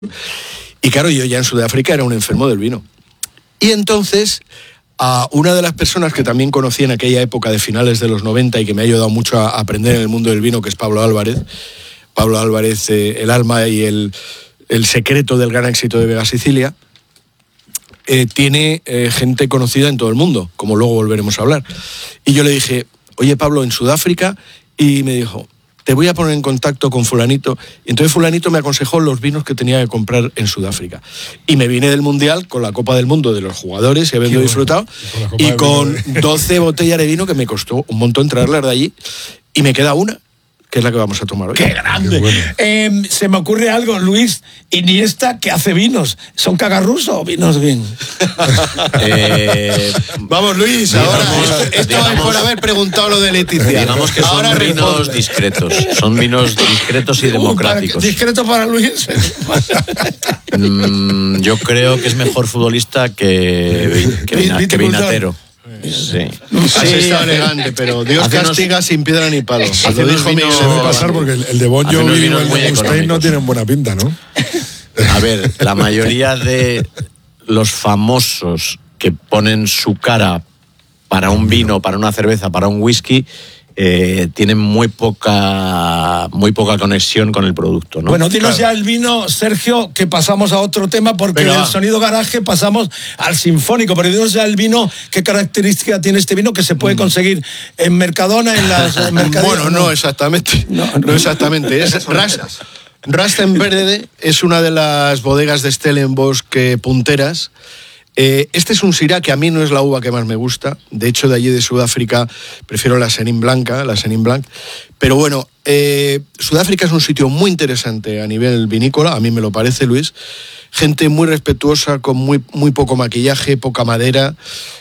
Y claro, yo ya en Sudáfrica era un enfermo del vino. Y entonces, a una de las personas que también conocí en aquella época de finales de los 90 y que me ha ayudado mucho a aprender en el mundo del vino, que es Pablo Álvarez. Pablo Álvarez, el alma y el secreto del gran éxito de Vega Sicilia. Tiene gente conocida en todo el mundo, como luego volveremos a hablar. Y yo le dije, oye Pablo, en Sudáfrica, y me dijo, te voy a poner en contacto con fulanito. Y entonces fulanito me aconsejó los vinos que tenía que comprar en Sudáfrica. Y me vine del Mundial con la Copa del Mundo de los jugadores y habiendo disfrutado, y con 12 botellas de vino que me costó un montón traerlas de allí, y me queda una, que es la que vamos a tomar hoy. ¡Qué grande! Qué bueno. Se me ocurre algo, Luis Iniesta, que hace vinos. ¿Son cagarruso o vinos bien? Vamos, Luis, ahora esto es por haber preguntado lo de Leticia. Digamos que son vinos discretos. Son vinos discretos y democráticos. ¿Discreto para Luis? Yo creo que es mejor futbolista que vinatero. Sí. Has estado elegante, pero Dios castiga sin piedra ni palo. Lo dijo se debe pasar porque el de Bon Jovi y el de Mustaine no tienen buena pinta, ¿no? A ver, la mayoría de los famosos que ponen su cara para un vino, para una cerveza, para un whisky, tienen muy poca conexión con el producto, ¿no? Bueno, dinos ya el vino, Sergio, que pasamos a otro tema, porque del sonido garaje pasamos al sinfónico, pero dinos ya el vino, qué característica tiene este vino que se puede conseguir en Mercadona, en las mercaderías. Bueno, no exactamente. No exactamente. Es Rastenverde es una de las bodegas de Stellenbosch punteras. Este es un Syrah que a mí no es la uva que más me gusta. De hecho, de allí de Sudáfrica prefiero la Chenin Blanc. Pero bueno, Sudáfrica es un sitio muy interesante a nivel vinícola, a mí me lo parece, Luis. Gente muy respetuosa, con muy poco maquillaje, poca madera,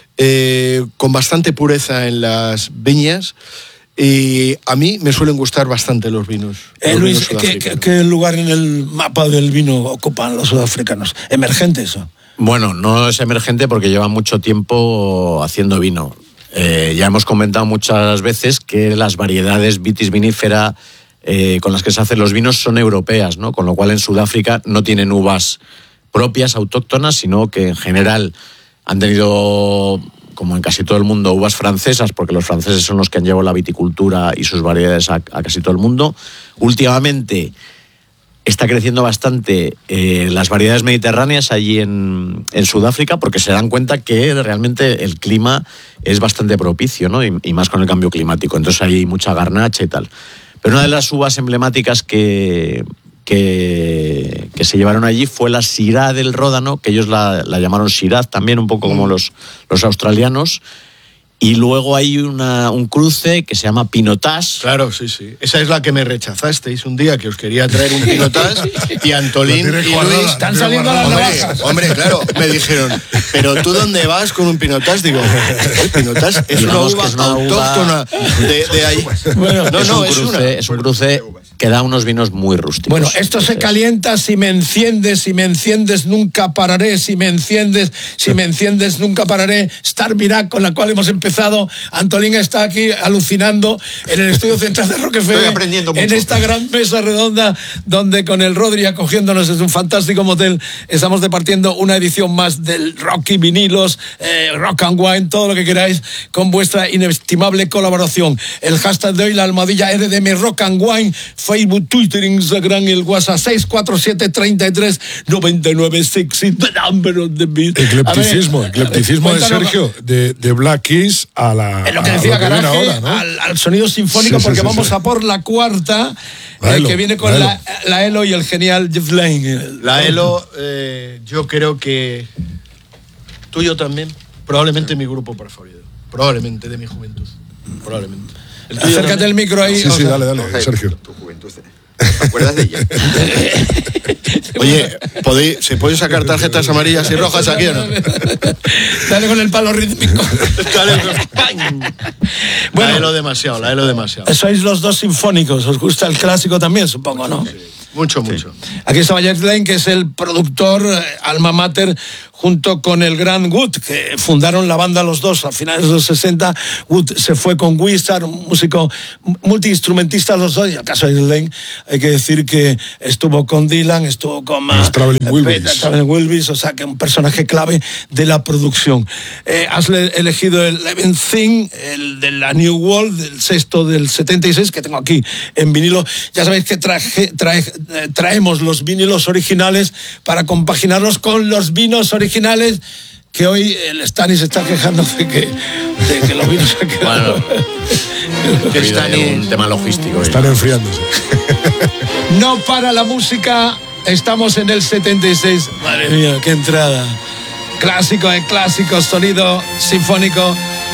con bastante pureza en las viñas. Y a mí me suelen gustar bastante los vinos. Luis, ¿qué lugar en el mapa del vino ocupan los sudafricanos? ¿Emergentes? Bueno, no es emergente porque lleva mucho tiempo haciendo vino. Ya hemos comentado muchas veces que las variedades vitis vinifera con las que se hacen los vinos son europeas, ¿no? Con lo cual en Sudáfrica no tienen uvas propias, autóctonas, sino que en general han tenido, como en casi todo el mundo, uvas francesas, porque los franceses son los que han llevado la viticultura y sus variedades a casi todo el mundo. Últimamente está creciendo bastante las variedades mediterráneas allí en Sudáfrica, porque se dan cuenta que realmente el clima es bastante propicio, ¿no? Y más con el cambio climático. Entonces hay mucha garnacha y tal. Pero una de las uvas emblemáticas que se llevaron allí fue la Syrah del Ródano, que ellos la llamaron Shiraz también, un poco como los australianos. Y luego hay un cruce que se llama Pinotage. Claro, sí. Esa es la que me rechazasteis un día, que os quería traer un Pinotage, y Antolín y Luis están saliendo las navajas. Hombre, claro, me dijeron, ¿pero tú dónde vas con un Pinotage? Digo, el Pinotage es una uva autóctona de ahí. Bueno, es un cruce que da unos vinos muy rústicos. Bueno, esto se calienta, si me enciendes nunca pararé, si me enciendes nunca pararé. Star Mirac, con la cual hemos empezado. Antolín está aquí alucinando en el estudio central de Rock FM, en esta gran mesa redonda donde con el Rodri acogiéndonos desde un fantástico motel estamos departiendo una edición más del Rock y Vinilos, Rock and Wine, todo lo que queráis, con vuestra inestimable colaboración. El hashtag de hoy, la almohadilla RDM Rock and Wine, Facebook, Twitter, Instagram y el WhatsApp 647-33-99-6. The number of the beat. Eclecticismo de Sergio, de Black Keys a la. Es lo que decía Garaje, ahora, ¿no? al sonido sinfónico, porque vamos a por la cuarta, que viene con la Elo y el genial Jeff Lane. La Elo, yo creo que tuyo también, probablemente mi grupo preferido, probablemente de mi juventud, probablemente. Acércate el micro ahí. Sí, dale, Sergio. Tu juventud, ¿te acuerdas de ella? Oye, ¿se pueden sacar tarjetas amarillas y rojas aquí o no? Dale con el palo rítmico. Bueno, la Elo demasiado. Sois los dos sinfónicos, os gusta el clásico también, supongo, ¿no? Sí. Mucho. Aquí estaba Jeff Lane, que es el productor, alma mater, junto con el gran Wood, que fundaron la banda los dos a finales de los 60. Wood se fue con Wizard, un músico multiinstrumentista los dos, y el caso de Lane, hay que decir que estuvo con Dylan, estuvo con Traveling Wilburys, o sea que un personaje clave de la producción. Has elegido el 11th Thing, el de la New World, del sexto del 76, que tengo aquí en vinilo. Ya sabéis que traemos los vinilos originales para compaginarlos con los vinos originales, que hoy el Stani se está quejando de que los vinos han quedado. Bueno, que un tema logístico. Están enfriándose. No para la música, estamos en el 76. Madre mía, qué entrada. Clásico de clásicos, sonido sinfónico.